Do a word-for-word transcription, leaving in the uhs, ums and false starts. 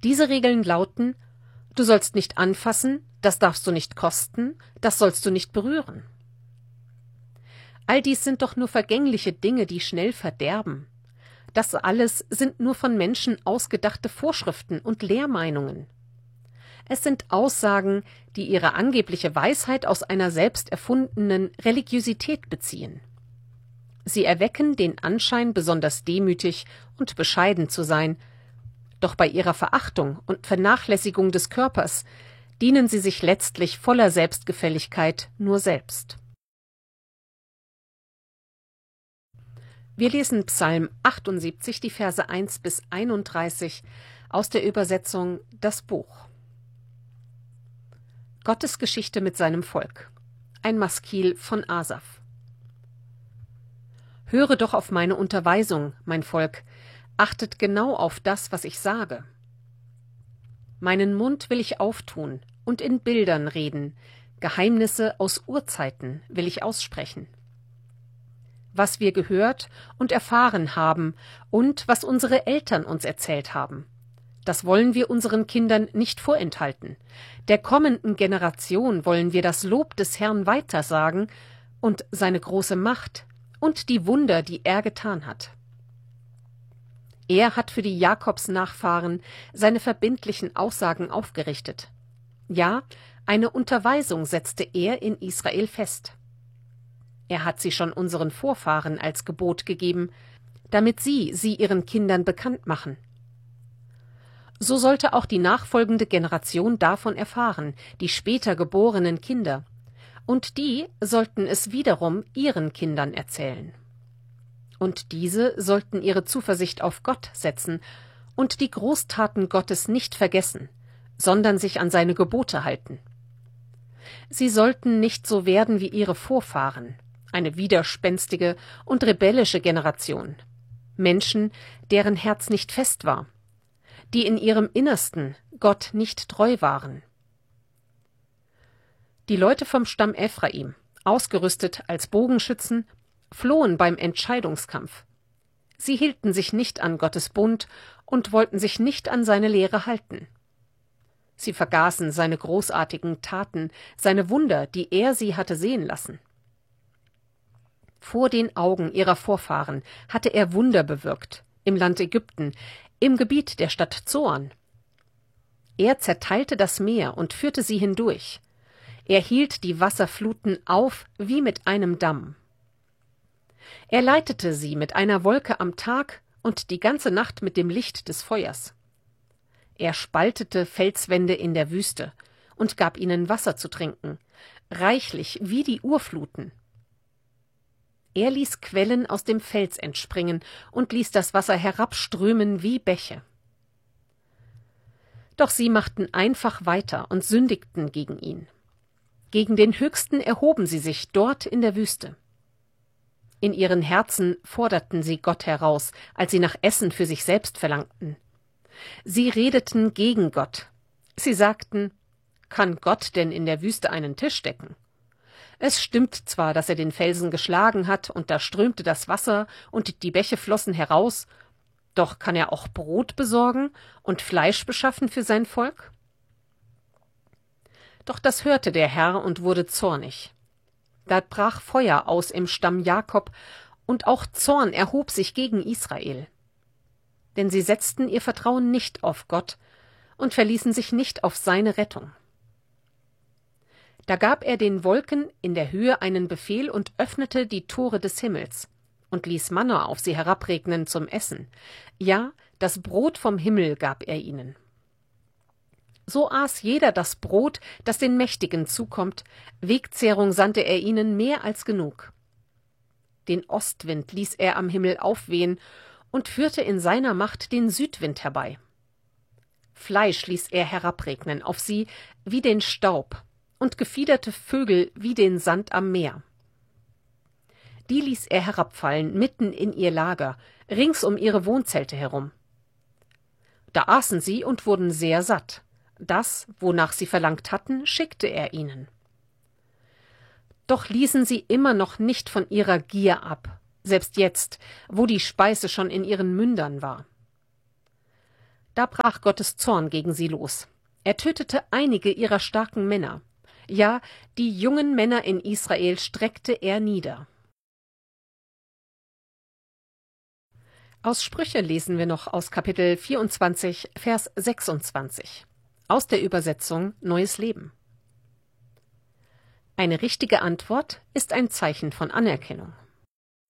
Diese Regeln lauten: Du sollst nicht anfassen, das darfst du nicht kosten, das sollst du nicht berühren. All dies sind doch nur vergängliche Dinge, die schnell verderben. Das alles sind nur von Menschen ausgedachte Vorschriften und Lehrmeinungen. Es sind Aussagen, die ihre angebliche Weisheit aus einer selbst erfundenen Religiosität beziehen. Sie erwecken den Anschein, besonders demütig und bescheiden zu sein, doch bei ihrer Verachtung und Vernachlässigung des Körpers dienen sie sich letztlich voller Selbstgefälligkeit nur selbst. Wir lesen Psalm achtundsiebzig, die Verse eins bis einunddreißig aus der Übersetzung Das Buch. Gottes Geschichte mit seinem Volk. Ein Maskil von Asaf. Höre doch auf meine Unterweisung, mein Volk, achtet genau auf das, was ich sage. Meinen Mund will ich auftun und in Bildern reden, Geheimnisse aus Urzeiten will ich aussprechen. Was wir gehört und erfahren haben und was unsere Eltern uns erzählt haben, das wollen wir unseren Kindern nicht vorenthalten. Der kommenden Generation wollen wir das Lob des Herrn weitersagen und seine große Macht und die Wunder, die er getan hat. Er hat für die Jakobs-Nachfahren seine verbindlichen Aussagen aufgerichtet. Ja, eine Unterweisung setzte er in Israel fest. Er hat sie schon unseren Vorfahren als Gebot gegeben, damit sie sie ihren Kindern bekannt machen. So sollte auch die nachfolgende Generation davon erfahren, die später geborenen Kinder, und die sollten es wiederum ihren Kindern erzählen. Und diese sollten ihre Zuversicht auf Gott setzen und die Großtaten Gottes nicht vergessen, sondern sich an seine Gebote halten. Sie sollten nicht so werden wie ihre Vorfahren, eine widerspenstige und rebellische Generation, Menschen, deren Herz nicht fest war, die in ihrem Innersten Gott nicht treu waren. Die Leute vom Stamm Ephraim, ausgerüstet als Bogenschützen, flohen beim Entscheidungskampf. Sie hielten sich nicht an Gottes Bund und wollten sich nicht an seine Lehre halten. Sie vergaßen seine großartigen Taten, seine Wunder, die er sie hatte sehen lassen. Vor den Augen ihrer Vorfahren hatte er Wunder bewirkt, im Land Ägypten, im Gebiet der Stadt Zoan. Er zerteilte das Meer und führte sie hindurch. Er hielt die Wasserfluten auf wie mit einem Damm. Er leitete sie mit einer Wolke am Tag und die ganze Nacht mit dem Licht des Feuers. Er spaltete Felswände in der Wüste und gab ihnen Wasser zu trinken, reichlich wie die Urfluten. Er ließ Quellen aus dem Fels entspringen und ließ das Wasser herabströmen wie Bäche. Doch sie machten einfach weiter und sündigten gegen ihn. Gegen den Höchsten erhoben sie sich dort in der Wüste. In ihren Herzen forderten sie Gott heraus, als sie nach Essen für sich selbst verlangten. Sie redeten gegen Gott. Sie sagten: Kann Gott denn in der Wüste einen Tisch decken? Es stimmt zwar, dass er den Felsen geschlagen hat, und da strömte das Wasser und die Bäche flossen heraus, doch kann er auch Brot besorgen und Fleisch beschaffen für sein Volk? Doch das hörte der Herr und wurde zornig. Da brach Feuer aus im Stamm Jakob, und auch Zorn erhob sich gegen Israel. Denn sie setzten ihr Vertrauen nicht auf Gott und verließen sich nicht auf seine Rettung. Da gab er den Wolken in der Höhe einen Befehl und öffnete die Tore des Himmels und ließ Manna auf sie herabregnen zum Essen. Ja, das Brot vom Himmel gab er ihnen. So aß jeder das Brot, das den Mächtigen zukommt, Wegzehrung sandte er ihnen mehr als genug. Den Ostwind ließ er am Himmel aufwehen und führte in seiner Macht den Südwind herbei. Fleisch ließ er herabregnen auf sie wie den Staub und gefiederte Vögel wie den Sand am Meer. Die ließ er herabfallen mitten in ihr Lager, rings um ihre Wohnzelte herum. Da aßen sie und wurden sehr satt. Das, wonach sie verlangt hatten, schickte er ihnen. Doch ließen sie immer noch nicht von ihrer Gier ab, selbst jetzt, wo die Speise schon in ihren Mündern war. Da brach Gottes Zorn gegen sie los. Er tötete einige ihrer starken Männer. Ja, die jungen Männer in Israel streckte er nieder. Aus Sprüche lesen wir noch aus Kapitel vierundzwanzig, Vers sechsundzwanzig. Aus der Übersetzung Neues Leben. Eine richtige Antwort ist ein Zeichen von Anerkennung.